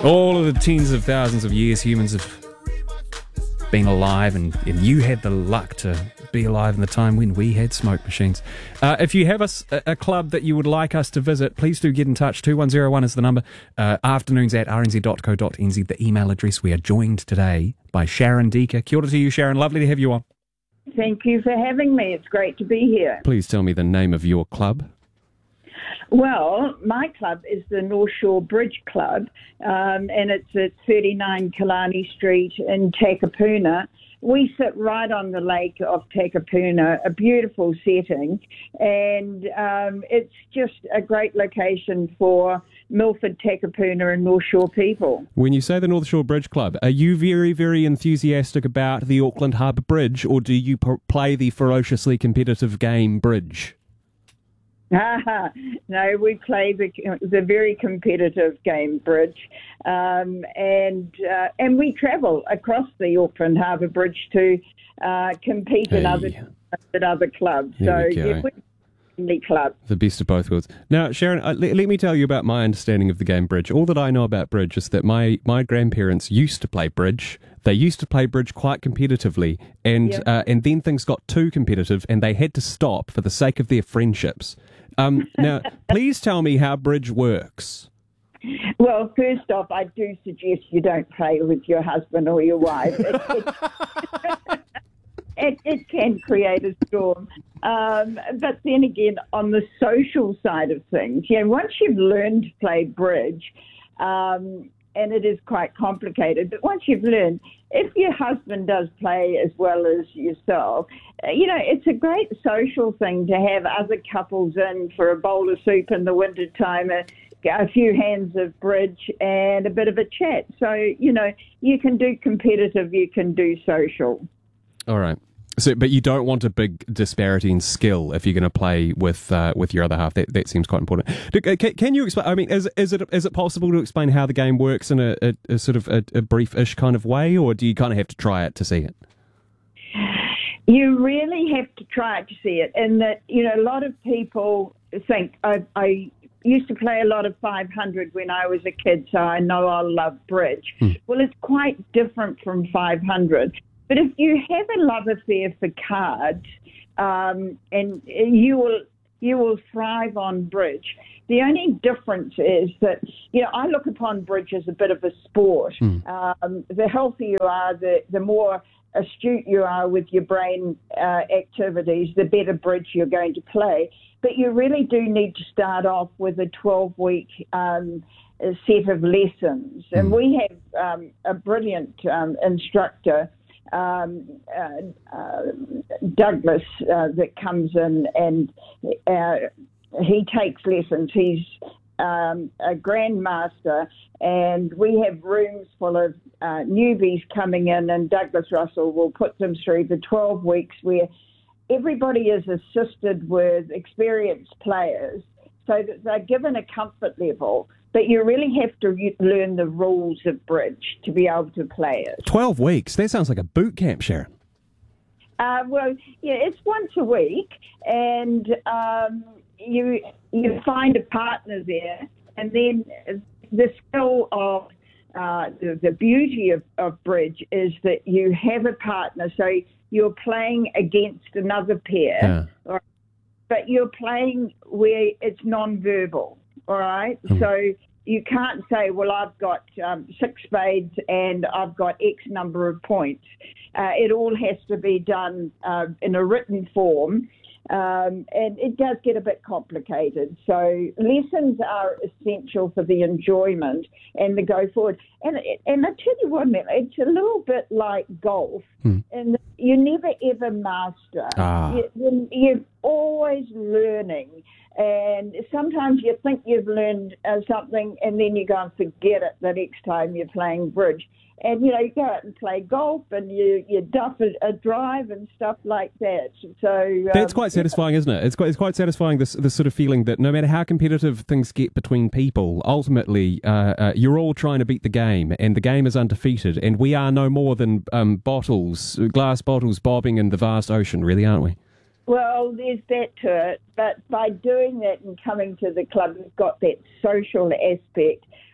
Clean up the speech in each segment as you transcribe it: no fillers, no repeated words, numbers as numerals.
All of the tens of thousands of years humans have been alive, and you had the luck to be alive in the time when we had smoke machines. If you have a club that you would like us to visit, please do get in touch. 2101 is the number. Afternoons@rnz.co.nz, the email address. We are joined today by Sharon Deeker. Kia ora to you, Sharon. Lovely to have you on. Thank you for having me. It's great to be here. Please tell me the name of your club. Well, my club is the North Shore Bridge Club, and it's at 39 Killarney Street in Takapuna. We sit right on the lake of Takapuna, a beautiful setting, and it's just a great location for Milford, Takapuna and North Shore people. When you say the North Shore Bridge Club, are you very, very enthusiastic about the Auckland Harbour Bridge, or do you play the ferociously competitive game bridge? No, we play the very competitive game bridge, and we travel across the Auckland Harbour Bridge to compete in other clubs. There so we're the club. The best of both worlds. Now, Sharon, let me tell you about my understanding of the game bridge. All that I know about bridge is that my grandparents used to play bridge. They used to play bridge quite competitively, and then things got too competitive, and they had to stop for the sake of their friendships. Now, please tell me how bridge works. Well, first off, I do suggest you don't play with your husband or your wife. It can create a storm. But then again, on the social side of things, once you've learned to play bridge, and it is quite complicated, but once you've learned, if your husband does play as well as yourself, it's a great social thing to have other couples in for a bowl of soup in the winter time, a few hands of bridge and a bit of a chat. So, you can do competitive, you can do social. All right. So, but you don't want a big disparity in skill if you're going to play with your other half. That seems quite important. Can you explain? I mean, is it possible to explain how the game works in a sort of a brief-ish kind of way, or do you kind of have to try it to see it? You really have to try it to see it, and that a lot of people think I used to play a lot of 500 when I was a kid, so I know I love bridge. Well, it's quite different from 500. But if you have a love affair for cards, and you will thrive on bridge. The only difference is that I look upon bridge as a bit of a sport. The healthier you are, the more astute you are with your brain activities, the better bridge you're going to play. But you really do need to start off with a 12-week set of lessons, and we have a brilliant instructor. Douglas that comes in and he takes lessons. He's a grandmaster, and we have rooms full of newbies coming in, and Douglas Russell will put them through the 12 weeks where everybody is assisted with experienced players so that they're given a comfort level. But you really have to learn the rules of bridge to be able to play it. 12 weeks? That sounds like a boot camp, Sharon. It's once a week, and you find a partner there, and then the skill of the beauty of bridge is that you have a partner, so you're playing against another pair, but you're playing where it's non-verbal. All right, so you can't say, well, I've got 6 spades and I've got X number of points. It all has to be done in a written form, and it does get a bit complicated. So lessons are essential for the enjoyment and the go forward. And I tell you what, it's a little bit like golf, and you never ever master. You're always learning. And sometimes you think you've learned something, and then you go and forget it the next time you're playing bridge. And, you go out and play golf, and you duff a drive and stuff like that. So that's quite satisfying, isn't it? It's quite satisfying, this sort of feeling that no matter how competitive things get between people, ultimately you're all trying to beat the game, and the game is undefeated, and we are no more than glass bottles bobbing in the vast ocean, really, aren't we? Well, there's that to it, but by doing that and coming to the club, we've got that social aspect.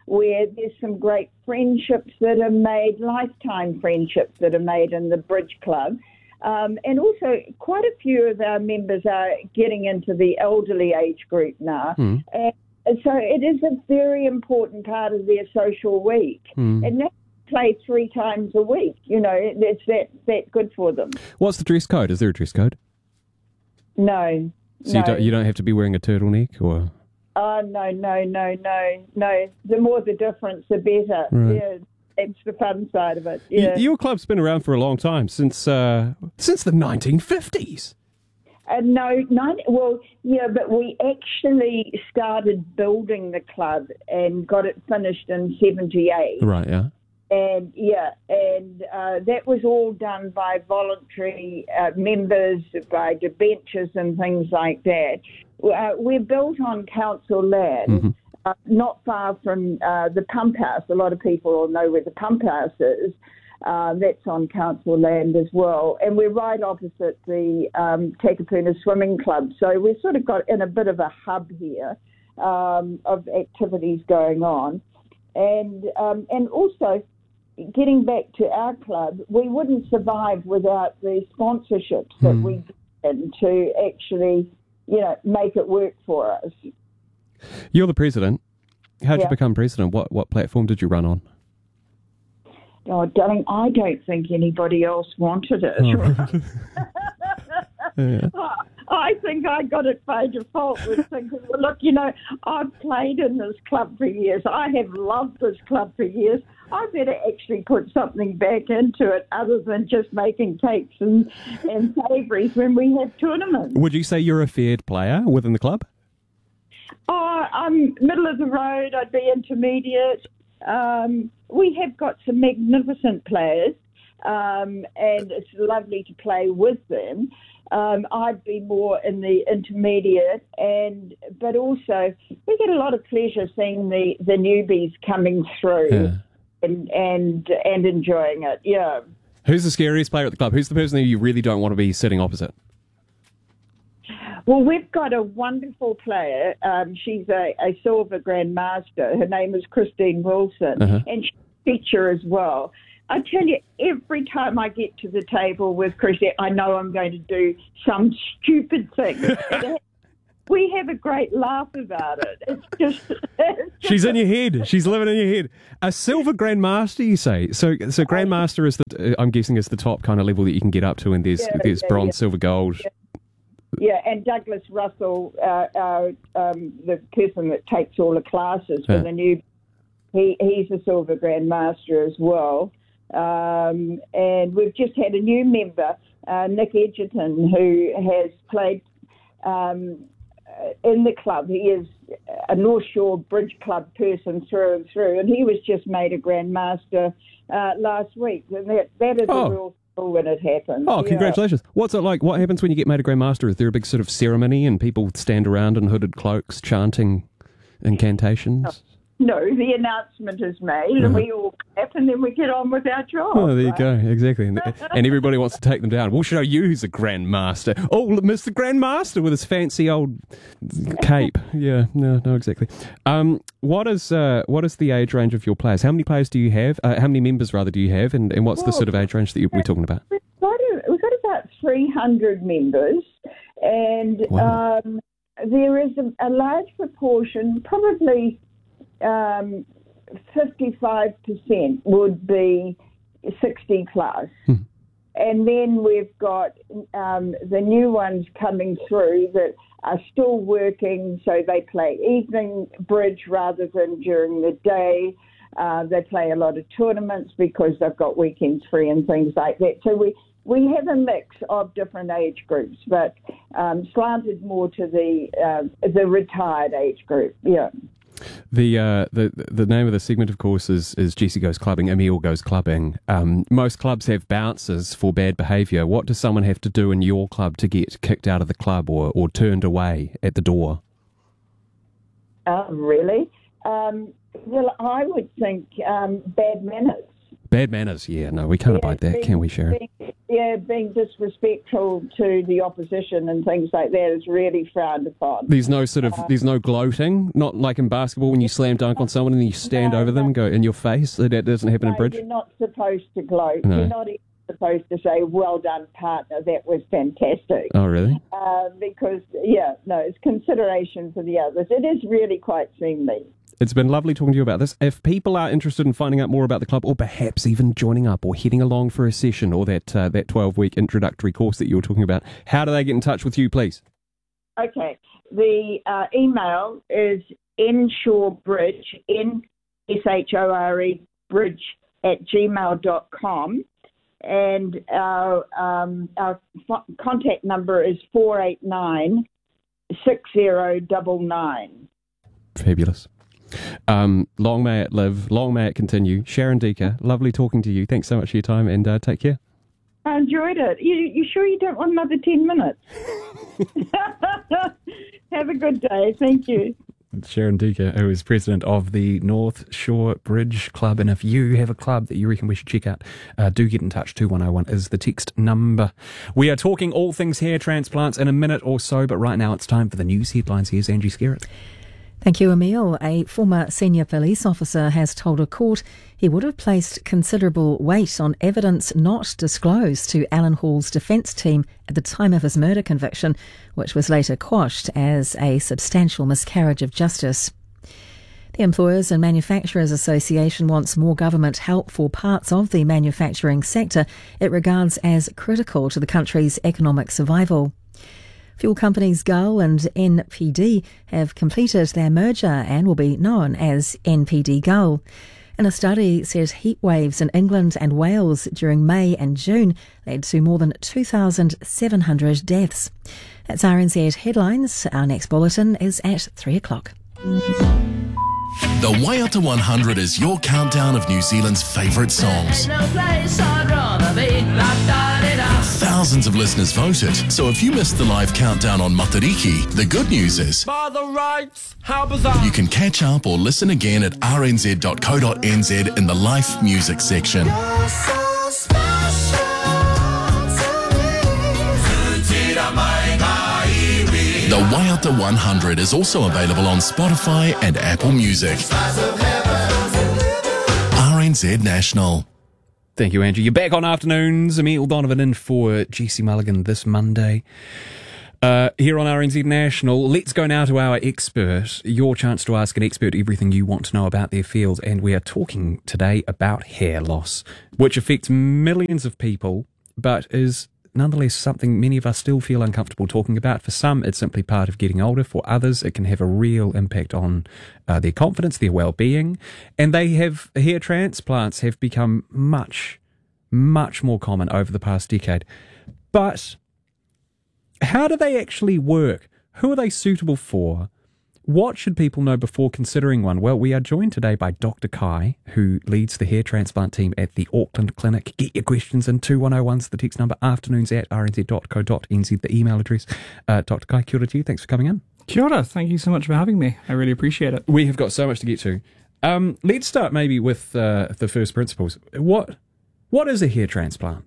where there's some great friendships that are made, lifetime friendships that are made in the Bridge Club. And also, quite a few of our members are getting into the elderly age group now. And so it is a very important part of their social week. And they play 3 times a week. It's that good for them. What's the dress code? Is there a dress code? No. So you don't have to be wearing a turtleneck, or? Oh, no. The more the difference, the better. Right. Yeah. It's the fun side of it. Yeah. Your club's been around for a long time, since the 1950s. But we actually started building the club and got it finished in 78. Right, yeah. And that was all done by voluntary members, by debentures and things like that. We're built on council land. Not far from the pump house. A lot of people will know where the pump house is. That's on council land as well. And we're right opposite the Takapuna Swimming Club. So we've sort of got in a bit of a hub here of activities going on. And also, getting back to our club, we wouldn't survive without the sponsorships that we get to actually, make it work for us. You're the president. How did you become president? What platform did you run on? Oh, darling, I don't think anybody else wanted it. Yeah. I think I got it by default with thinking, well, look, I've played in this club for years. I have loved this club for years. I better actually put something back into it other than just making cakes and savouries when we have tournaments. Would you say you're a feared player within the club? Oh, I'm middle of the road. I'd be intermediate. We have got some magnificent players, and it's lovely to play with them. I'd be more in the intermediate, but also we get a lot of pleasure seeing the newbies coming through and enjoying it. Yeah. Who's the scariest player at the club? Who's the person who you really don't want to be sitting opposite? Well, we've got a wonderful player. She's a silver grandmaster. Her name is Christine Wilson, and she's a teacher as well. I tell you, every time I get to the table with Christine, I know I'm going to do some stupid thing. We have a great laugh about it. It's just she's in your head. She's living in your head. A silver grandmaster, you say? So grandmaster is I'm guessing is the top kind of level that you can get up to, and there's bronze, silver, gold. Yeah, and Douglas Russell, the person that takes all the classes for the new, he's a silver grandmaster as well. And we've just had a new member, Nick Edgerton, who has played in the club. He is a North Shore Bridge Club person through and through, and he was just made a grandmaster last week. And that is a real when it happens. Oh, congratulations. What's it like? What happens when you get made a grandmaster? Is there a big sort of ceremony and people stand around in hooded cloaks chanting incantations? No, the announcement is made and we all clap and then we get on with our job. Oh, there you go. Exactly. And everybody wants to take them down. We'll show you who's a grandmaster. Oh, Mr. Grandmaster with his fancy old cape. Yeah, no, exactly. What is the age range of your players? How many players do you have? How many members, rather, do you have? And what's the sort of age range that we're talking about? We've got about 300 members. And there is a large proportion, probably 55% would be 60 plus. And then we've got the new ones coming through that are still working, so they play evening bridge rather than during the day. They play a lot of tournaments because they've got weekends free and things like that. So we have a mix of different age groups, but slanted more to the retired age group, yeah. The name of the segment, of course, is Jessie Goes Clubbing, Emile Goes Clubbing. Most clubs have bouncers for bad behaviour. What does someone have to do in your club to get kicked out of the club or turned away at the door? Really? Well, I would think bad manners. Bad manners, yeah. No, we can't abide that, can we, Sharon? being disrespectful to the opposition and things like that is really frowned upon. There's no gloating, not like in basketball when you slam dunk on someone and then you stand over them and go in your face. That doesn't happen in bridge. You're not supposed to gloat. No. You're not even supposed to say, well done, partner, that was fantastic. Oh, really? Because, it's consideration for the others. It is really quite seemly. It's been lovely talking to you about this. If people are interested in finding out more about the club, or perhaps even joining up or heading along for a session, or that 12-week introductory course that you were talking about, how do they get in touch with you, please? Okay. The email is nshore_bridge, NSHORE bridge @gmail.com. And our contact number is 489 6099. Fabulous. Long may it live, long may it continue. Sharon Deaker, lovely talking to you. Thanks so much for your time, and take care. I enjoyed it. You sure you don't want another 10 minutes? Have a good day. Thank you. Sharon Deaker, who is president of the North Shore Bridge Club. And if you have a club that you reckon we should check out, do get in touch. 2101 is the text number. We are talking all things hair transplants in a minute or so, but right now it's time for the news headlines. Here's Angie Skerritt. Thank you, Emil. A former senior police officer has told a court he would have placed considerable weight on evidence not disclosed to Alan Hall's defence team at the time of his murder conviction, which was later quashed as a substantial miscarriage of justice. The Employers and Manufacturers Association wants more government help for parts of the manufacturing sector it regards as critical to the country's economic survival. Fuel companies Gull and NPD have completed their merger and will be known as NPD Gull. And a study says heat waves in England and Wales during May and June led to more than 2,700 deaths. That's RNZ Headlines. Our next bulletin is at 3 o'clock. The Waiata 100 is your countdown of New Zealand's favourite songs. Thousands of listeners voted, so if you missed the live countdown on Matariki, the good news is you can catch up or listen again at rnz.co.nz in the Life Music section. The Waiata 100 is also available on Spotify and Apple Music. RNZ National. Thank you, Angie. You're back on Afternoons. Emil Donovan in for Jesse Mulligan this Monday. Here on RNZ National, let's go now to our expert. Your chance to ask an expert everything you want to know about their field. And we are talking today about hair loss, which affects millions of people, but is nonetheless something many of us still feel uncomfortable talking about. For some, it's simply part of getting older. For others, it can have a real impact on their confidence, their well-being. And hair transplants have become much, much more common over the past decade. But how do they actually work? Who are they suitable for? What should people know before considering one? Well, we are joined today by Dr. Kai, who leads the hair transplant team at the Auckland Clinic. Get your questions in 2101's the text number, afternoons@rnz.co.nz, the email address. Dr. Kai, kia ora to you. Thanks for coming in. Kia ora. Thank you so much for having me. I really appreciate it. We have got so much to get to. Let's start maybe with the first principles. What is a hair transplant?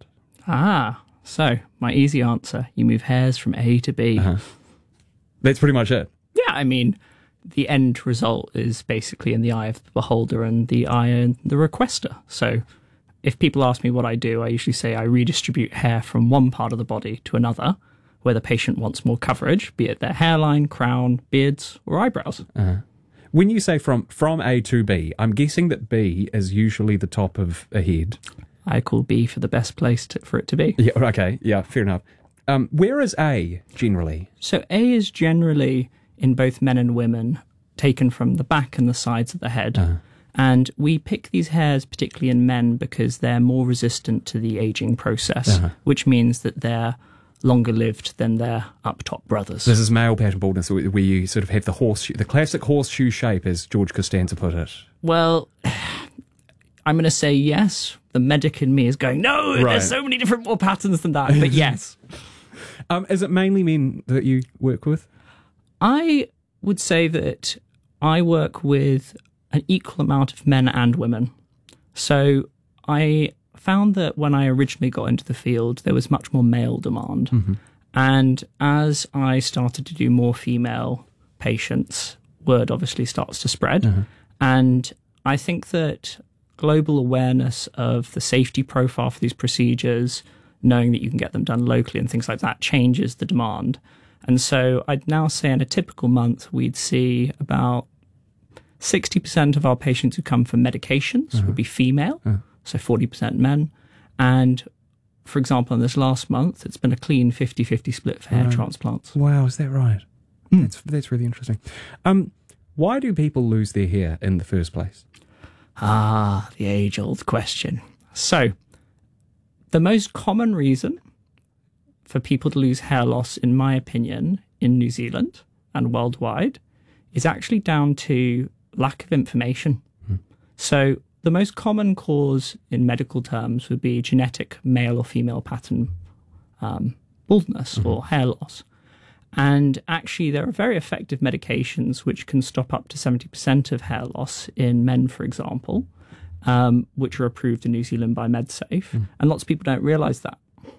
So my easy answer, you move hairs from A to B. That's pretty much it. Yeah, I mean, the end result is basically in the eye of the beholder and the eye of the requester. So if people ask me what I do, I usually say I redistribute hair from one part of the body to another, where the patient wants more coverage, be it their hairline, crown, beards, or eyebrows. When you say from A to B, I'm guessing that B is usually the top of a head. I call B for the best place for it to be. Yeah, okay. Yeah, fair enough. Where is A generally? So A is generally, in both men and women, taken from the back and the sides of the head. And we pick these hairs particularly in men because they're more resistant to the aging process, which means that they're longer lived than their up top brothers. This is male pattern baldness, where you sort of have the classic horseshoe shape, as George Costanza put it. Well, I'm going to say yes. The medic in me is going, no, there's so many different more patterns than that, but yes. Is it mainly men that you work with? I would say that I work with an equal amount of men and women. So I found that when I originally got into the field, there was much more male demand. And as I started to do more female patients, word obviously starts to spread. And I think that global awareness of the safety profile for these procedures, knowing that you can get them done locally and things like that, changes the demand. And so I'd now say in a typical month, we'd see about 60% of our patients who come for medications would be female, so 40% men. And for example, in this last month, it's been a clean 50-50 split for hair transplants. Wow, is that right? That's really interesting. Why do people lose their hair in the first place? The age-old question. So, the most common reason for people to lose hair loss, in my opinion, in New Zealand and worldwide, is actually down to lack of information. So, the most common cause in medical terms would be genetic male or female pattern baldness or hair loss. And actually, there are very effective medications which can stop up to 70% of hair loss in men, for example, which are approved in New Zealand by MedSafe. And lots of people don't realise that.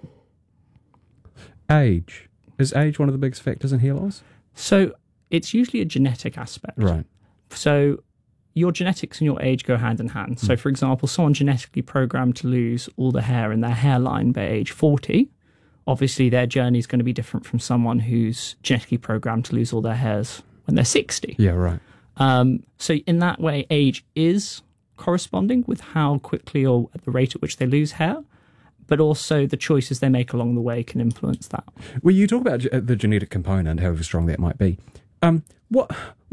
Age. Is age one of the biggest factors in hair loss? So it's usually a genetic aspect. Right. So your genetics and your age go hand in hand. So, for example, someone genetically programmed to lose all the hair in their hairline by age 40, obviously their journey is going to be different from someone who's genetically programmed to lose all their hairs when they're 60. Yeah, right. So in that way, age is corresponding with how quickly or at the rate at which they lose hair, but also the choices they make along the way can influence that. Well, you talk about the genetic component, however strong that might be. What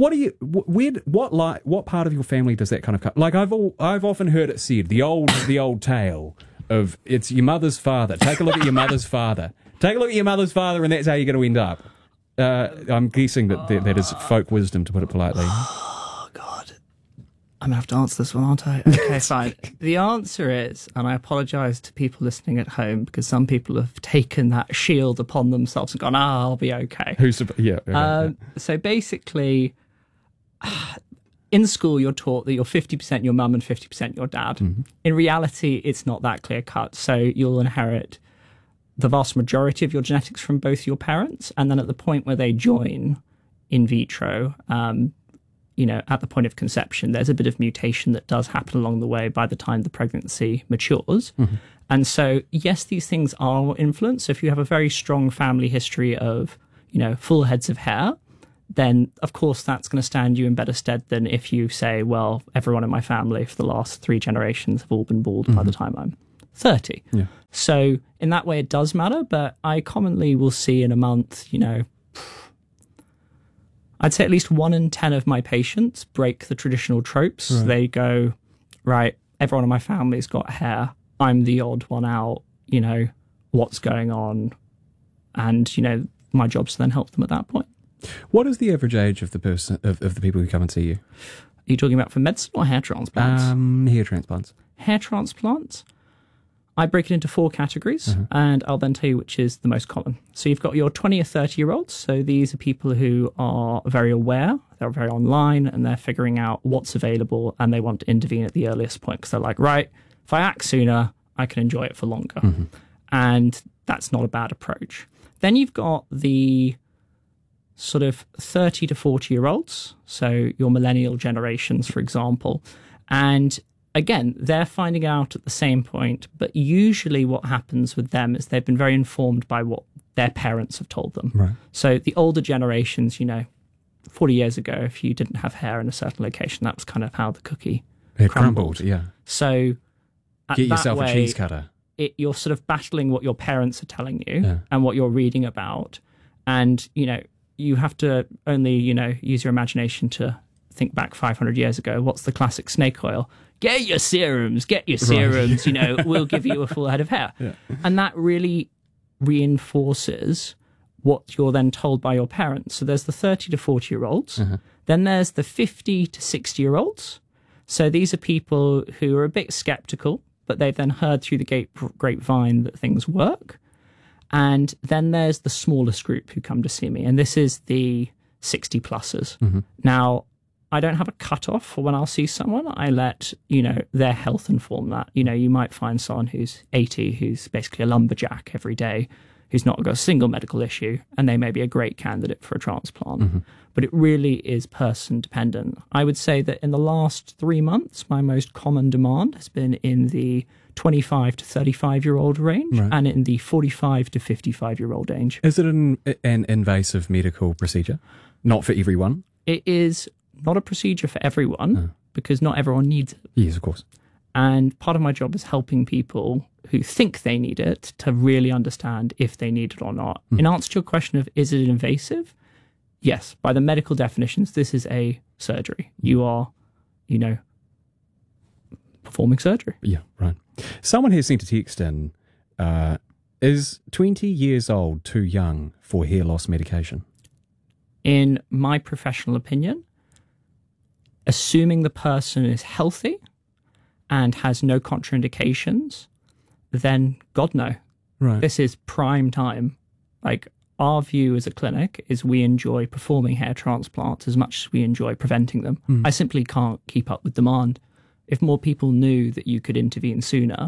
part of your family does that kind of like? I've often heard it said, the old tale of it's your mother's father. Take a look at your mother's father. Take a look at your mother's father, and that's how you're going to end up. I'm guessing that is folk wisdom, to put it politely. Oh, God. I'm going to have to answer this one, aren't I? Okay, fine. The answer is, and I apologise to people listening at home, because some people have taken that shield upon themselves and gone, I'll be okay. So basically, in school, you're taught that you're 50% your mum and 50% your dad. In reality, it's not that clear cut. So you'll inherit the vast majority of your genetics from both your parents. And then at the point where they join in vitro, at the point of conception, there's a bit of mutation that does happen along the way by the time the pregnancy matures. And so, yes, these things are influenced. So if you have a very strong family history of, full heads of hair, then of course that's going to stand you in better stead than if you say, well, everyone in my family for the last 3 generations have all been bald by the time I'm 30. Yeah. So in that way it does matter, but I commonly will see in a month, I'd say at least 1 in 10 of my patients break the traditional tropes. Right. They go, right, everyone in my family's got hair. I'm the odd one out, what's going on? And, my job's to then help them at that point. What is the average age of the person of the people who come and see you? Are you talking about for medicine or hair transplants? Hair transplants. Hair transplants? I break it into 4 categories, and I'll then tell you which is the most common. So you've got your 20 or 30-year-olds. So these are people who are very aware, they're very online, and they're figuring out what's available, and they want to intervene at the earliest point because they're like, right, if I act sooner, I can enjoy it for longer. And that's not a bad approach. Then you've got the sort of 30 to 40-year-olds, so your millennial generations, for example. And again, they're finding out at the same point, but usually what happens with them is they've been very informed by what their parents have told them. Right. So the older generations, 40 years ago, if you didn't have hair in a certain location, that was kind of how the cookie crumbled. Yeah. So get yourself a cheese cutter. You're sort of battling what your parents are telling you and what you're reading about. And, you have to only, use your imagination to think back 500 years ago. What's the classic snake oil? Get your serums, right. We'll give you a full head of hair. Yeah. And that really reinforces what you're then told by your parents. So there's the 30 to 40-year-olds. Then there's the 50 to 60-year-olds. So these are people who are a bit skeptical, but they've then heard through the grapevine that things work. And then there's the smallest group who come to see me, and this is the 60-plussers. Now, I don't have a cutoff for when I'll see someone. I let, their health inform that. You might find someone who's 80, who's basically a lumberjack every day, who's not got a single medical issue, and they may be a great candidate for a transplant. Mm-hmm. But it really is person dependent. I would say that in the last 3 months, my most common demand has been in the 25 to 35-year-old range, right, and in the 45 to 55-year-old range. Is it an invasive medical procedure? Not for everyone? It is not a procedure for everyone, because not everyone needs it. Yes, of course. And part of my job is helping people who think they need it to really understand if they need it or not. In answer to your question of, is it invasive? Yes, by the medical definitions, this is a surgery. You are, performing surgery. Yeah, right. Someone has sent a text in, is 20 years old too young for hair loss medication? In my professional opinion, assuming the person is healthy and has no contraindications, then God no. Right. This is prime time. Like, our view as a clinic is we enjoy performing hair transplants as much as we enjoy preventing them. I simply can't keep up with demand. If more people knew that you could intervene sooner,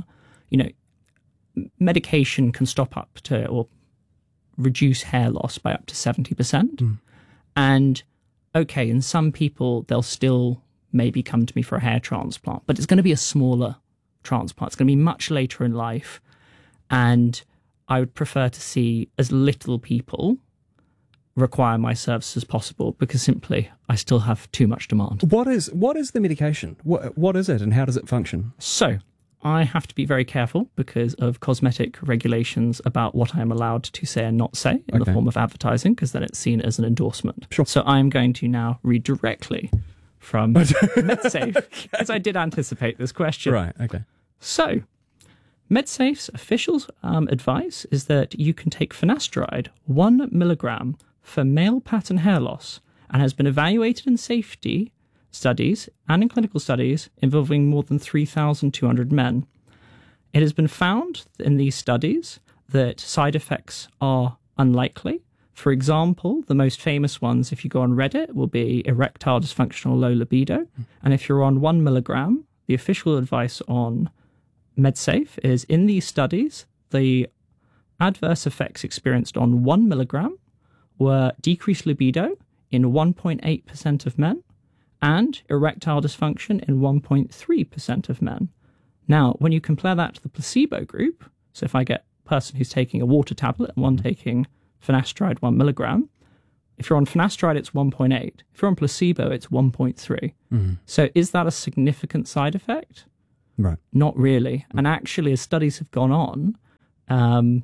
medication can stop up to or reduce hair loss by up to 70%. And okay, in some people, they'll still maybe come to me for a hair transplant, but it's going to be a smaller transplant. It's going to be much later in life. And I would prefer to see as little people require my service as possible, because simply I still have too much demand. What is the medication? What is it, and how does it function? So I have to be very careful because of cosmetic regulations about what I am allowed to say and not say in the form of advertising, because then it's seen as an endorsement. Sure. So I'm going to now read directly from MedSafe, because I did anticipate this question. Right, okay. So, MedSafe's official advice is that you can take finasteride 1 milligram for male pattern hair loss, and has been evaluated in safety studies and in clinical studies involving more than 3,200 men. It has been found in these studies that side effects are unlikely. For example, the most famous ones, if you go on Reddit, will be erectile dysfunction or low libido. And if you're on 1 milligram, the official advice on MedSafe is, in these studies, the adverse effects experienced on 1 milligram were decreased libido in 1.8% of men and erectile dysfunction in 1.3% of men. Now, when you compare that to the placebo group, so if I get a person who's taking a water tablet and one taking finasteride 1 milligram, if you're on finasteride, it's 1.8. If you're on placebo, it's 1.3. So is that a significant side effect? Right. Not really. And actually, as studies have gone on,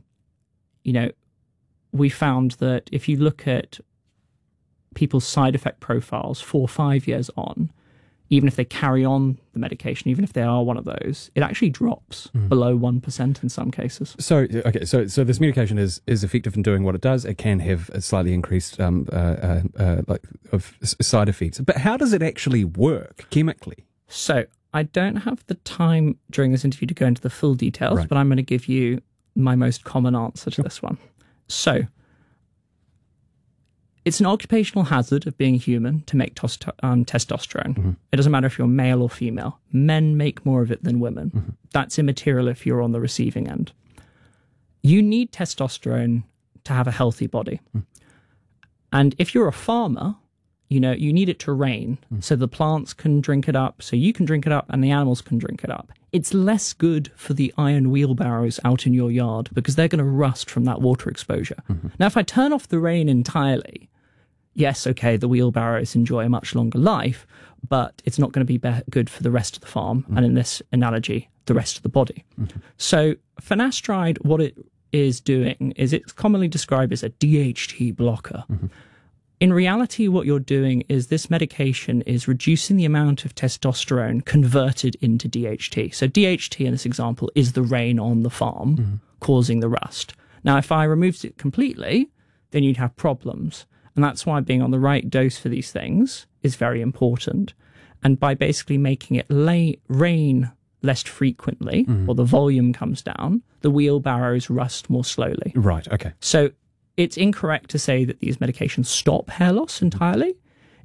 we found that if you look at people's side effect profiles 4 or 5 years on, even if they carry on the medication, even if they are one of those, it actually drops below 1% in some cases. So this medication is effective in doing what it does. It can have a slightly increased side effects. But how does it actually work chemically? So I don't have the time during this interview to go into the full details, right, but I'm going to give you my most common answer to this one. So it's an occupational hazard of being human to make testosterone. It doesn't matter if you're male or female. Men make more of it than women. That's immaterial if you're on the receiving end. You need testosterone to have a healthy body. And if you're a farmer, you need it to rain so the plants can drink it up, so you can drink it up and the animals can drink it up. It's less good for the iron wheelbarrows out in your yard because they're going to rust from that water exposure. Now, if I turn off the rain entirely, yes, okay, the wheelbarrows enjoy a much longer life, but it's not going to be good for the rest of the farm, and in this analogy, the rest of the body. So finasteride, what it is doing is it's commonly described as a DHT blocker. In reality, what you're doing is this medication is reducing the amount of testosterone converted into DHT. So DHT in this example is the rain on the farm causing the rust. Now, if I removed it completely, then you'd have problems. And that's why being on the right dose for these things is very important. And by basically making it rain less frequently, or the volume comes down, the wheelbarrows rust more slowly. Right, okay. So it's incorrect to say that these medications stop hair loss entirely.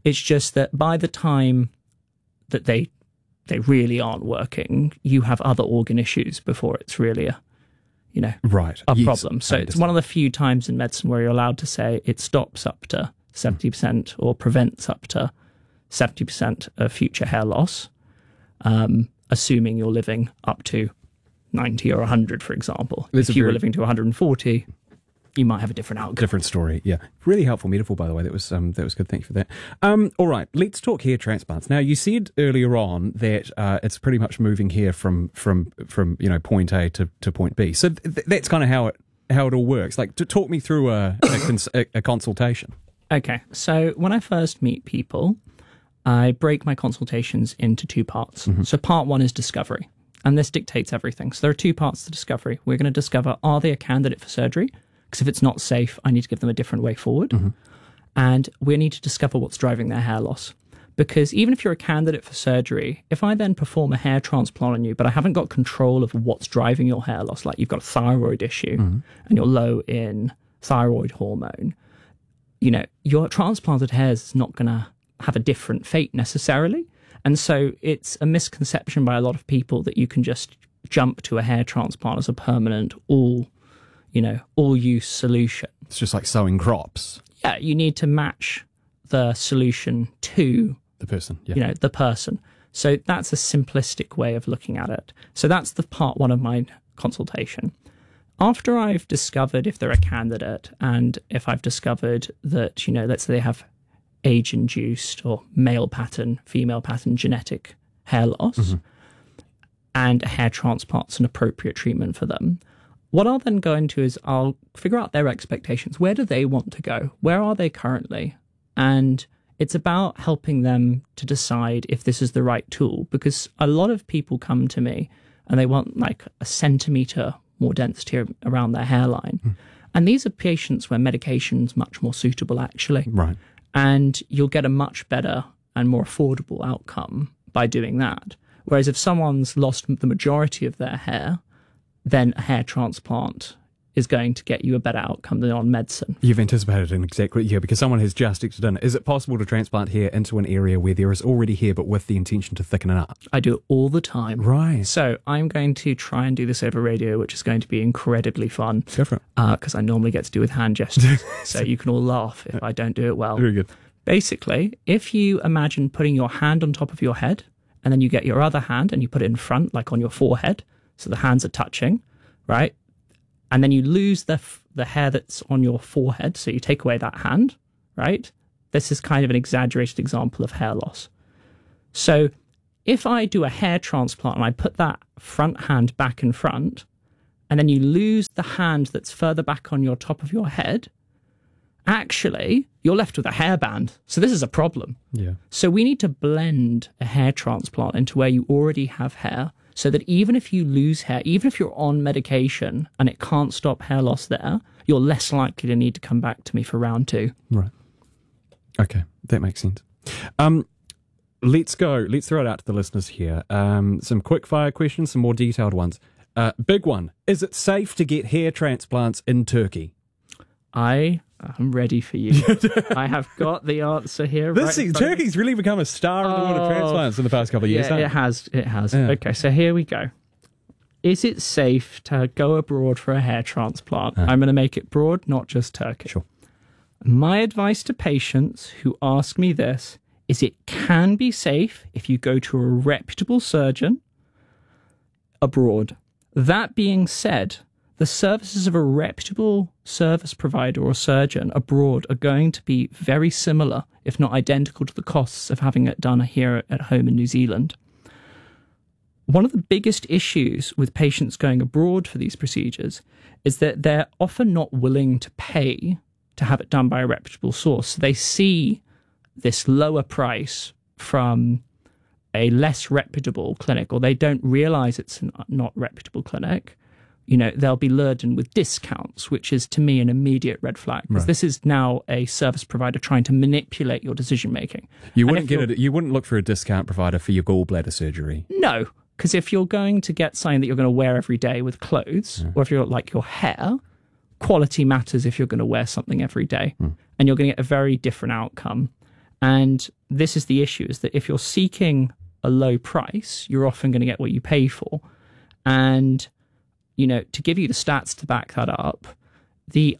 It's just that by the time that they really aren't working, you have other organ issues before it's really a problem. So it's one of the few times in medicine where you're allowed to say it stops up to 70% or prevents up to 70% of future hair loss, assuming you're living up to 90 or 100, for example. If you were living to 140, you might have a different outcome. Different story, yeah. Really helpful metaphor, by the way. That was good. Thank you for that. All right, let's talk hair transplants. Now, you said earlier on that it's pretty much moving hair from point A to point B. So that's kind of how it all works. Like, to talk me through a consultation. Okay, so when I first meet people, I break my consultations into two parts. Mm-hmm. So part one is discovery, and this dictates everything. So there are two parts to discovery. We're going to discover, are they a candidate for surgery? Because if it's not safe, I need to give them a different way forward. Mm-hmm. And we need to discover what's driving their hair loss. Because even if you're a candidate for surgery, if I then perform a hair transplant on you, but I haven't got control of what's driving your hair loss, like you've got a thyroid issue and you're low in thyroid hormone, your transplanted hair is not going to have a different fate necessarily. And so it's a misconception by a lot of people that you can just jump to a hair transplant as a permanent all-use solution. It's just like sowing crops. Yeah, you need to match the solution to the person. Yeah. The person. So that's a simplistic way of looking at it. So that's the part one of my consultation. After I've discovered if they're a candidate, and if I've discovered that, let's say they have age-induced or male pattern, female pattern genetic hair loss, and a hair transplant's an appropriate treatment for them, what I'll then go into is I'll figure out their expectations. Where do they want to go? Where are they currently? And it's about helping them to decide if this is the right tool, because a lot of people come to me and they want like a centimetre more density around their hairline. And these are patients where medication's much more suitable, actually. Right. And you'll get a much better and more affordable outcome by doing that. Whereas if someone's lost the majority of their hair, then a hair transplant is going to get you a better outcome than on medicine. You've anticipated an exactly, because someone has just done it. Is it possible to transplant hair into an area where there is already hair, but with the intention to thicken it up? I do it all the time. Right. So I'm going to try and do this over radio, which is going to be incredibly fun. Go for it. Because I normally get to do with hand gestures. So you can all laugh if I don't do it well. Very good. Basically, if you imagine putting your hand on top of your head, and then you get your other hand and you put it in front, like on your forehead, so the hands are touching, right? And then you lose the hair that's on your forehead, so you take away that hand, right? This is kind of an exaggerated example of hair loss. So if I do a hair transplant and I put that front hand back in front, and then you lose the hand that's further back on your top of your head, actually, you're left with a hairband. So this is a problem. Yeah. So we need to blend a hair transplant into where you already have hair, so that even if you lose hair, even if you're on medication and it can't stop hair loss there, you're less likely to need to come back to me for round two. Right. Okay, that makes sense. Let's go. Let's throw it out to the listeners here. Some quick fire questions, some more detailed ones. Big one. Is it safe to get hair transplants in Turkey? I am ready for you. I have got the answer here. Turkey's really become a star in the world of transplants in the past couple of years. Yeah, it has. Yeah. Okay, so here we go. Is it safe to go abroad for a hair transplant? I'm going to make it broad, not just Turkish. Sure. My advice to patients who ask me this is it can be safe if you go to a reputable surgeon abroad. That being said, the services of a reputable service provider or surgeon abroad are going to be very similar, if not identical, to the costs of having it done here at home in New Zealand. One of the biggest issues with patients going abroad for these procedures is that they're often not willing to pay to have it done by a reputable source. So they see this lower price from a less reputable clinic, or they don't realize it's a not reputable clinic. They'll be lured in with discounts, which is, to me, an immediate red flag. Because this is now a service provider trying to manipulate your decision-making. You wouldn't look for a discount provider for your gallbladder surgery? No, because if you're going to get something that you're going to wear every day with clothes, or if you're like your hair, quality matters if you're going to wear something every day. And you're going to get a very different outcome. And this is the issue, is that if you're seeking a low price, you're often going to get what you pay for. And, to give you the stats to back that up, the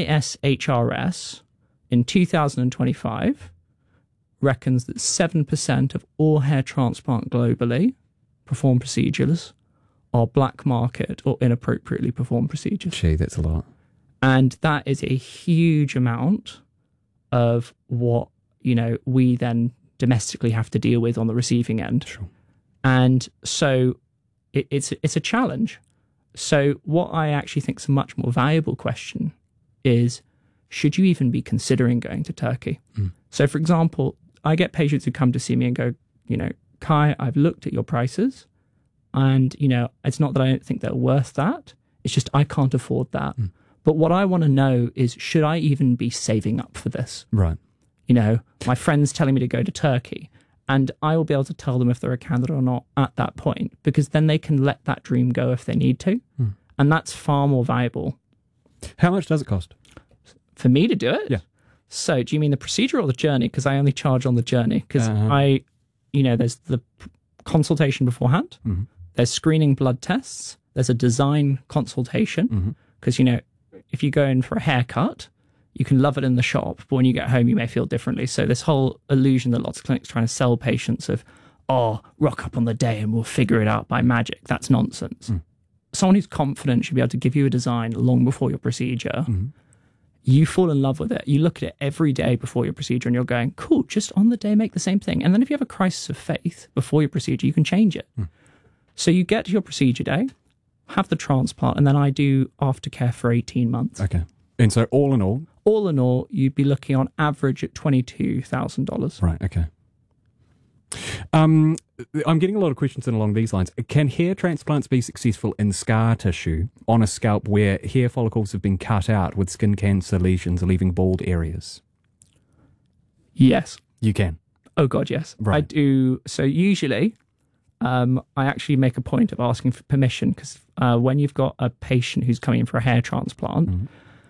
ISHRS in 2025 reckons that 7% of all hair transplant globally performed procedures are black market or inappropriately performed procedures. Gee, that's a lot. And that is a huge amount of what, we then domestically have to deal with on the receiving end. Sure. And so it's a challenge. So what I actually think is a much more valuable question is, should you even be considering going to Turkey? So, for example, I get patients who come to see me and go, Kai, I've looked at your prices and, it's not that I don't think they're worth that. It's just I can't afford that. But what I want to know is, should I even be saving up for this? Right. My friend's telling me to go to Turkey, and I will be able to tell them if they're a candidate or not at that point, because then they can let that dream go if they need to. And that's far more valuable. How much does it cost? For me to do it? Yeah. So do you mean the procedure or the journey? Because I only charge on the journey. Because there's the consultation beforehand. There's screening blood tests. There's a design consultation. Because, if you go in for a haircut, you can love it in the shop, but when you get home, you may feel differently. So this whole illusion that lots of clinics trying to sell patients of, rock up on the day and we'll figure it out by magic. That's nonsense. Someone who's confident should be able to give you a design long before your procedure. You fall in love with it. You look at it every day before your procedure and you're going, cool, just on the day, make the same thing. And then if you have a crisis of faith before your procedure, you can change it. So you get to your procedure day, have the transplant, and then I do aftercare for 18 months. Okay. And so all in all, you'd be looking on average at $22,000. Right, okay. I'm getting a lot of questions in along these lines. Can hair transplants be successful in scar tissue on a scalp where hair follicles have been cut out with skin cancer lesions leaving bald areas? Yes. You can? Oh, God, yes. Right. I do. So usually, I actually make a point of asking for permission because when you've got a patient who's coming in for a hair transplant,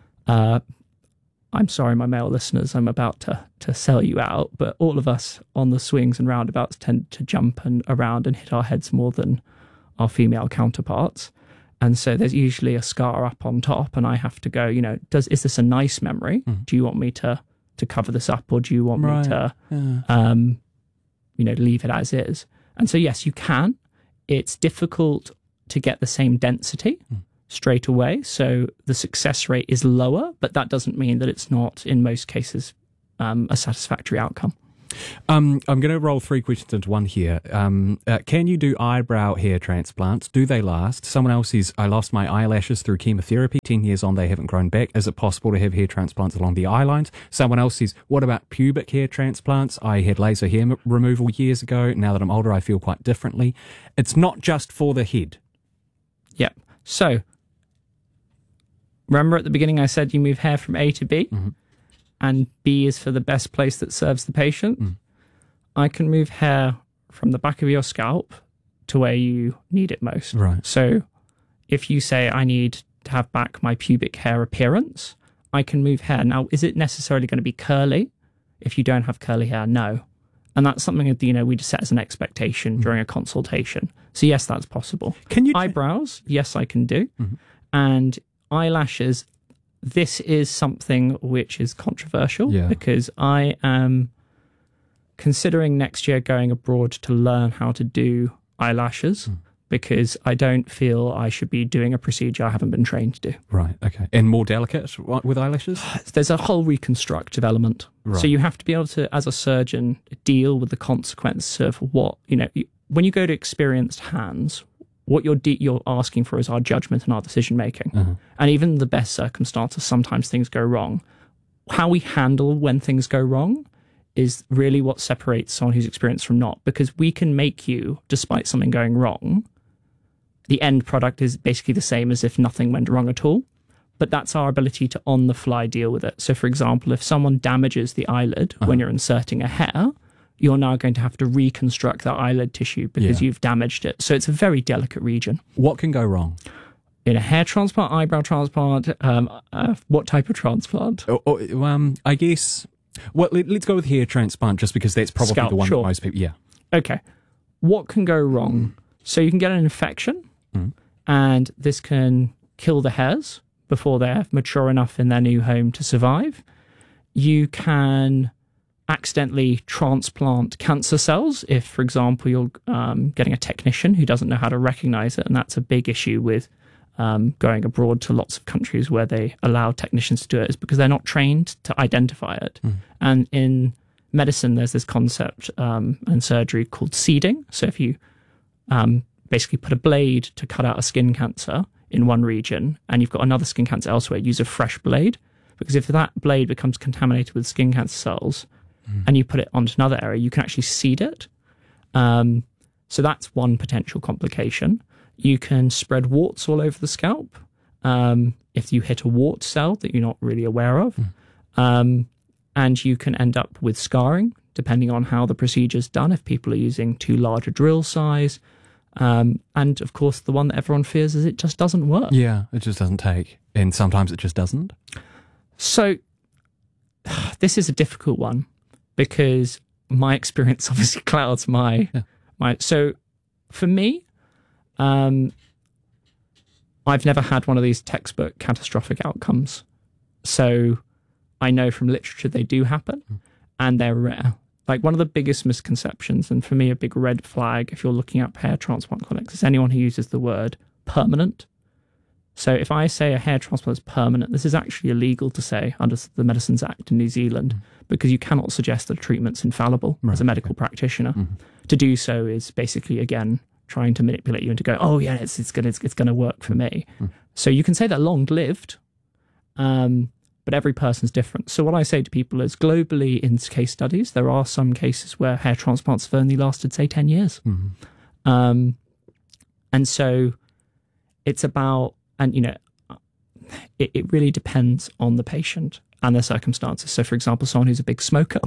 I'm sorry, my male listeners, I'm about to sell you out, but all of us on the swings and roundabouts tend to jump around and hit our heads more than our female counterparts. And so there's usually a scar up on top, and I have to go, is this a nice memory? Do you want me to cover this up, or do you want me to, leave it as is? And so, yes, you can. It's difficult to get the same density straight away. So the success rate is lower, but that doesn't mean that it's not, in most cases, a satisfactory outcome. I'm going to roll three questions into one here. Can you do eyebrow hair transplants? Do they last? Someone else says, I lost my eyelashes through chemotherapy. 10 years on, they haven't grown back. Is it possible to have hair transplants along the eye lines? Someone else says, what about pubic hair transplants? I had laser hair removal years ago. Now that I'm older, I feel quite differently. It's not just for the head. Yep. So, remember at the beginning I said you move hair from A to B? And B is for the best place that serves the patient. I can move hair from the back of your scalp to where you need it most. Right. So if you say, I need to have back my pubic hair appearance, I can move hair. Now, is it necessarily going to be curly? If you don't have curly hair, no. And that's something that, we just set as an expectation during a consultation. So yes, that's possible. Can you eyebrows? Yes, I can do. And eyelashes, this is something which is controversial because I am considering next year going abroad to learn how to do eyelashes because I don't feel I should be doing a procedure I haven't been trained to do. Right, okay. And more delicate with eyelashes? There's a whole reconstructive element. Right. So you have to be able to, as a surgeon, deal with the consequence of what, when you go to experienced hands, what you're asking for is our judgment and our decision making. And even in the best circumstances, sometimes things go wrong. How we handle when things go wrong is really what separates someone who's experienced from not, because we can make you, despite something going wrong, the end product is basically the same as if nothing went wrong at all. But that's our ability to on the fly deal with it. So for example, if someone damages the eyelid when you're inserting a hair, you're now going to have to reconstruct that eyelid tissue because you've damaged it. So it's a very delicate region. What can go wrong? In a hair transplant, eyebrow transplant, what type of transplant? I guess Well, let's go with hair transplant just because that's probably Scalp, the one sure. that most people... Yeah. Okay. What can go wrong? So you can get an infection, and this can kill the hairs before they're mature enough in their new home to survive. You can accidentally transplant cancer cells if, for example, you're getting a technician who doesn't know how to recognize it, and that's a big issue with going abroad to lots of countries where they allow technicians to do it, is because they're not trained to identify it. And in medicine, there's this concept and surgery called seeding. So if you basically put a blade to cut out a skin cancer in one region and you've got another skin cancer elsewhere, use a fresh blade, because if that blade becomes contaminated with skin cancer cells and you put it onto another area, you can actually seed it. So that's one potential complication. You can spread warts all over the scalp if you hit a wart cell that you're not really aware of. And you can end up with scarring, depending on how the procedure's done, if people are using too large a drill size. And, of course, the one that everyone fears is it just doesn't work. Yeah, it just doesn't take. And sometimes it just doesn't. So this is a difficult one because my experience obviously clouds my... So for me, I've never had one of these textbook catastrophic outcomes. So I know from literature they do happen and they're rare. Like one of the biggest misconceptions, and for me a big red flag if you're looking up hair transplant clinics, is anyone who uses the word permanent. So if I say a hair transplant is permanent, this is actually illegal to say under the Medicines Act in New Zealand because you cannot suggest that a treatment's infallible as a medical practitioner. To do so is basically, again, trying to manipulate you into going, oh yeah, it's going to work for me. So you can say they're long-lived, but every person's different. So what I say to people is globally in case studies, there are some cases where hair transplants have only lasted, say, 10 years. And so it's about, and, you know, it really depends on the patient and their circumstances. So, for example, someone who's a big smoker,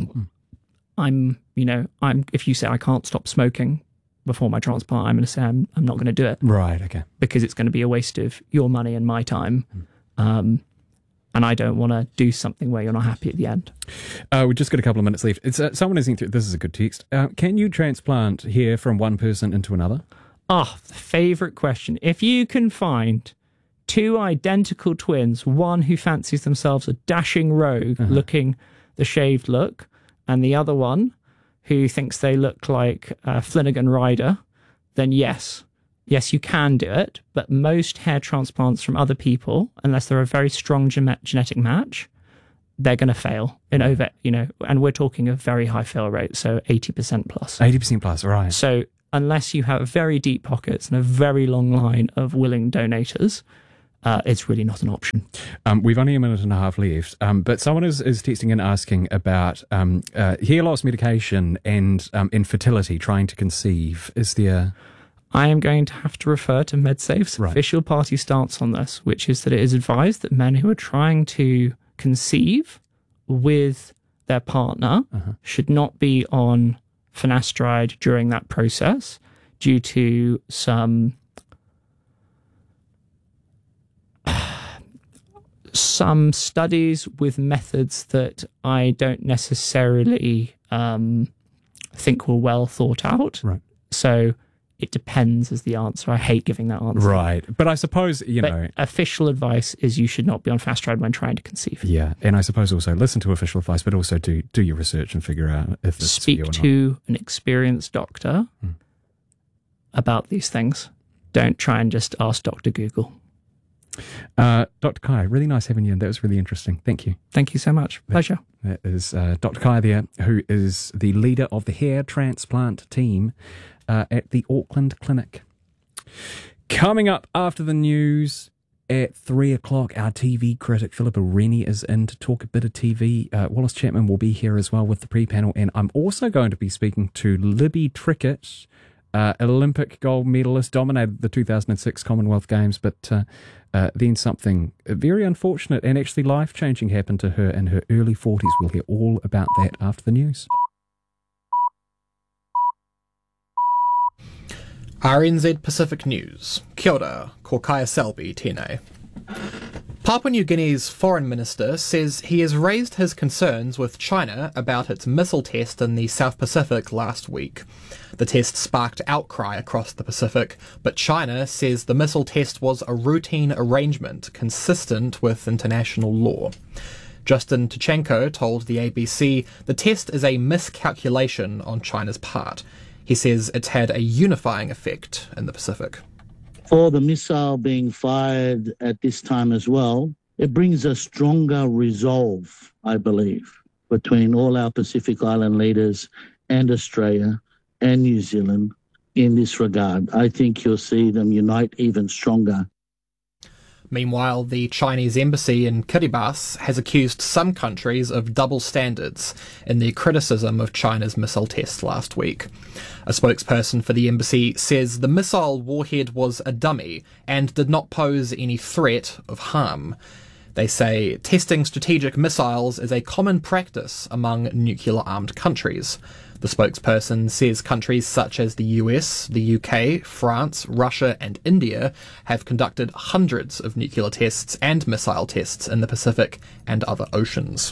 if you say I can't stop smoking before my transplant, I'm going to say I'm not going to do it. Right, okay. Because it's going to be a waste of your money and my time. And I don't want to do something where you're not happy at the end. We've just got a couple of minutes left. It's someone is through. This is a good text. Can you transplant hair from one person into another? Oh, the favourite question. If you can find two identical twins, one who fancies themselves a dashing rogue looking the shaved look, and the other one who thinks they look like Flanagan Rider, then yes. Yes, you can do it, but most hair transplants from other people, unless they're a very strong genetic match, they're going to fail in over, and we're talking a very high fail rate, so 80% plus. 80% plus, right. So unless you have very deep pockets and a very long line of willing donators, it's really not an option. We've only a minute and a half left, but someone is texting in asking about hair loss medication and infertility, trying to conceive. Is there... I am going to have to refer to MedSafe's official party stance on this, which is that it is advised that men who are trying to conceive with their partner should not be on finasteride during that process due to some studies with methods that I don't necessarily think were well thought out. Right. So it depends is the answer. I hate giving that answer. Right. But I suppose, official advice is you should not be on finasteride when trying to conceive. Yeah. And I suppose also listen to official advice, but also do your research and figure out if it's Speak to an experienced doctor about these things. Don't try and just ask Dr. Google. Dr. Kai, really nice having you, and that was really interesting. Thank you. Thank you so much. Pleasure. That is Dr. Kai there, who is the leader of the hair transplant team at the Auckland Clinic. Coming up after the news at 3 o'clock, our TV critic Philippa Rennie is in to talk a bit of TV. Wallace Chapman will be here as well with the pre-panel, and I'm also going to be speaking to Libby Trickett, Olympic gold medalist, dominated the 2006 Commonwealth Games, but then something very unfortunate and actually life-changing happened to her in her early 40s. We'll hear all about that after the news. RNZ Pacific News. Kia ora, ko Kaya Selby tēnei. Papua New Guinea's foreign minister says he has raised his concerns with China about its missile test in the South Pacific last week. The test sparked outcry across the Pacific, but China says the missile test was a routine arrangement consistent with international law. Justin Tuchenko told the ABC the test is a miscalculation on China's part. He says it's had a unifying effect in the Pacific. For the missile being fired at this time as well, it brings a stronger resolve, I believe, between all our Pacific Island leaders and Australia and New Zealand in this regard. I think you'll see them unite even stronger. Meanwhile, the Chinese embassy in Kiribati has accused some countries of double standards in their criticism of China's missile test last week. A spokesperson for the embassy says the missile warhead was a dummy and did not pose any threat of harm. They say testing strategic missiles is a common practice among nuclear-armed countries. The spokesperson says countries such as the US, the UK, France, Russia and India have conducted hundreds of nuclear tests and missile tests in the Pacific and other oceans.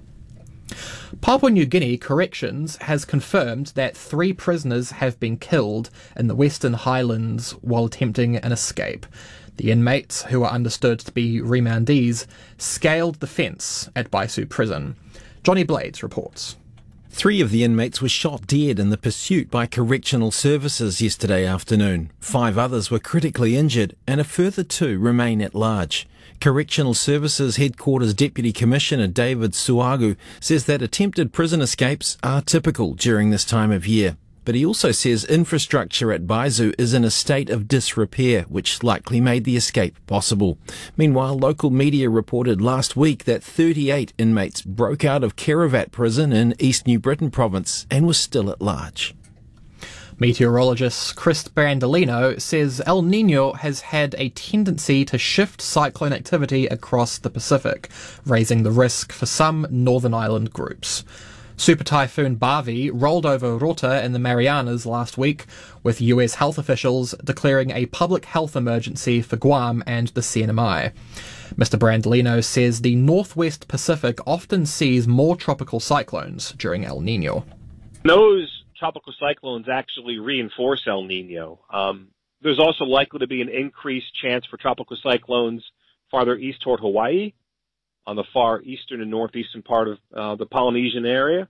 Papua New Guinea Corrections has confirmed that 3 prisoners have been killed in the Western Highlands while attempting an escape. The inmates, who are understood to be remandees, scaled the fence at Baisu Prison. Johnny Blades reports. 3 of the inmates were shot dead in the pursuit by correctional services yesterday afternoon. 5 others were critically injured and a further 2 remain at large. Correctional Services Headquarters Deputy Commissioner David Suagu says that attempted prison escapes are typical during this time of year. But he also says infrastructure at Baisu is in a state of disrepair, which likely made the escape possible. Meanwhile, local media reported last week that 38 inmates broke out of Kerevat prison in East New Britain province and were still at large. Meteorologist Chris Brandolino says El Niño has had a tendency to shift cyclone activity across the Pacific, raising the risk for some Northern Island groups. Super Typhoon Bavi rolled over Rota in the Marianas last week, with US health officials declaring a public health emergency for Guam and the CNMI. Mr. Brandolino says the Northwest Pacific often sees more tropical cyclones during El Niño. Those tropical cyclones actually reinforce El Niño. There's also likely to be an increased chance for tropical cyclones farther east toward Hawaii, on the far eastern and northeastern part of the Polynesian area.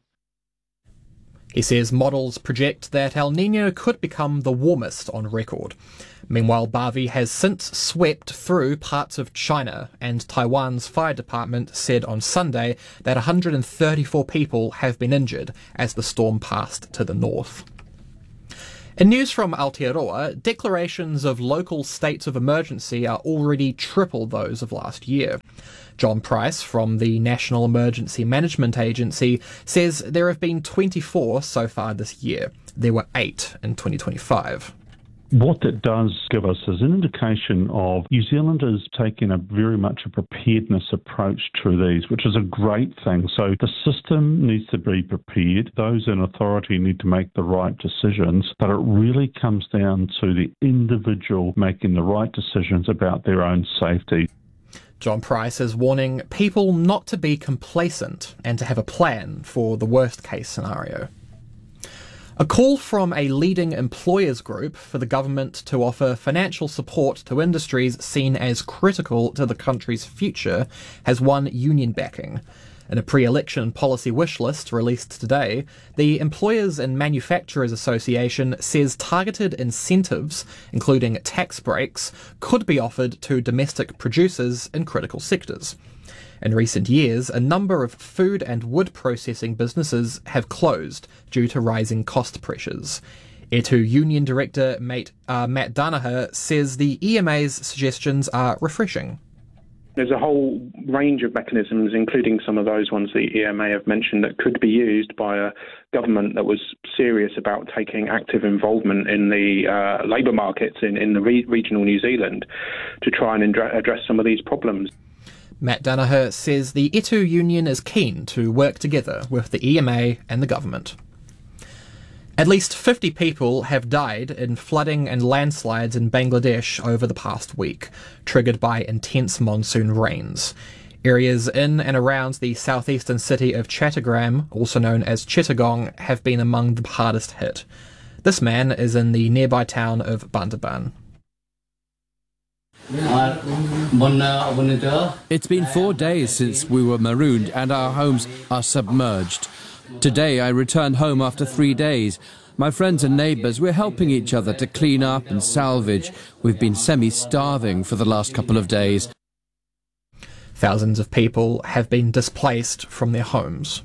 He says models project that El Niño could become the warmest on record. Meanwhile, Bavi has since swept through parts of China, and Taiwan's fire department said on Sunday that 134 people have been injured as the storm passed to the north. In news from Aotearoa, declarations of local states of emergency are already triple those of last year. John Price from the National Emergency Management Agency says there have been 24 so far this year. There were 8 in 2025. What that does give us is an indication of New Zealanders taking very much a preparedness approach to these, which is a great thing. So the system needs to be prepared. Those in authority need to make the right decisions, but it really comes down to the individual making the right decisions about their own safety. John Price is warning people not to be complacent and to have a plan for the worst case scenario. A call from a leading employers group for the government to offer financial support to industries seen as critical to the country's future has won union backing. In a pre-election policy wish list released today, the Employers and Manufacturers Association says targeted incentives, including tax breaks, could be offered to domestic producers in critical sectors. In recent years, a number of food and wood processing businesses have closed due to rising cost pressures. E2 Union Director Matt Danaher says the EMA's suggestions are refreshing. There's a whole range of mechanisms, including some of those ones the EMA have mentioned, that could be used by a government that was serious about taking active involvement in the labour markets in the regional New Zealand to try and address some of these problems. Matt Danaher says the E2 Union is keen to work together with the EMA and the government. At least 50 people have died in flooding and landslides in Bangladesh over the past week, triggered by intense monsoon rains. Areas in and around the southeastern city of Chattogram, also known as Chittagong, have been among the hardest hit. This man is in the nearby town of Bandarban. It's been 4 days since we were marooned and our homes are submerged. Today I returned home after 3 days. My friends and neighbours, we're helping each other to clean up and salvage. We've been semi-starving for the last couple of days. Thousands of people have been displaced from their homes.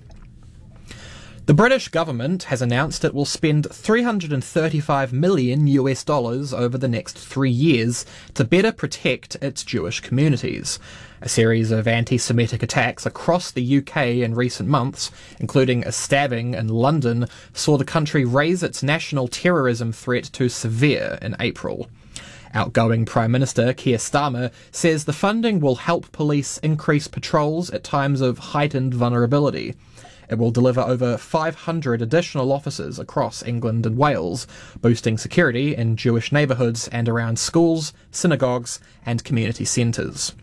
The British government has announced it will spend $335 million over the next 3 years to better protect its Jewish communities. A series of anti-Semitic attacks across the UK in recent months, including a stabbing in London, saw the country raise its national terrorism threat to severe in April. Outgoing Prime Minister Keir Starmer says the funding will help police increase patrols at times of heightened vulnerability. It will deliver over 500 additional officers across England and Wales, boosting security in Jewish neighbourhoods and around schools, synagogues and community centres.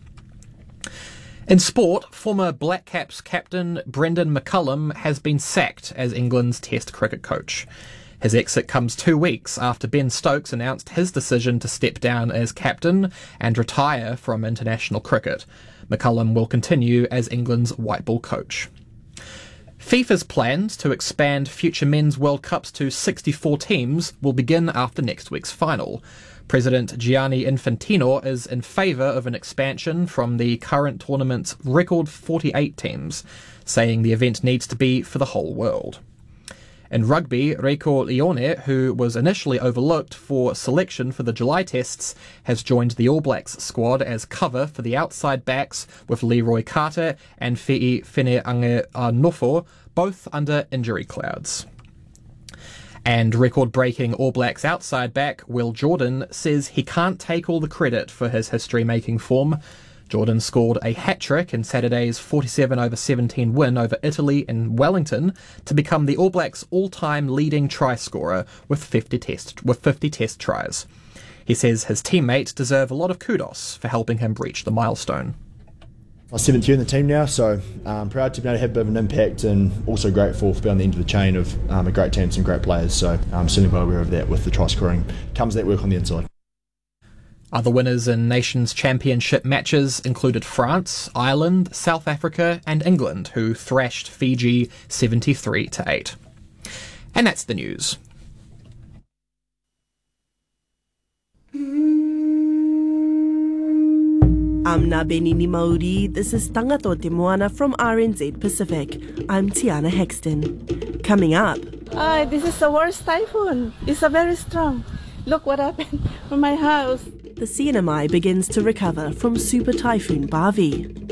In sport, former Black Caps captain Brendan McCullum has been sacked as England's Test cricket coach. His exit comes 2 weeks after Ben Stokes announced his decision to step down as captain and retire from international cricket. McCullum will continue as England's white ball coach. FIFA's plans to expand future Men's World Cups to 64 teams will begin after next week's final. President Gianni Infantino is in favour of an expansion from the current tournament's record 48 teams, saying the event needs to be for the whole world. In rugby, Reiko Leone, who was initially overlooked for selection for the July tests, has joined the All Blacks squad as cover for the outside backs with Leroy Carter and Fe'i Fene-Ange-Nofo, both under injury clouds. And record-breaking All Blacks outside back Will Jordan says he can't take all the credit for his history-making form. Jordan scored a hat-trick in Saturday's 47-17 win over Italy in Wellington to become the All Blacks' all-time leading try scorer with 50 test tries. He says his teammates deserve a lot of kudos for helping him reach the milestone. My 7th year in the team now, so I'm proud to be able to have a bit of an impact and also grateful for being on the end of the chain of a great team, some great players, so I'm certainly well aware of that. With the try scoring comes that work on the inside. Other winners in Nations Championship matches included France, Ireland, South Africa and England, who thrashed Fiji 73-8. And that's the news. I'm Nabenini Mauri. This is Tangato Te Moana from RNZ Pacific. I'm Tiana Hexton. Coming up... this is the worst typhoon. It's very strong. Look what happened to my house. The CNMI begins to recover from Super Typhoon Bavi.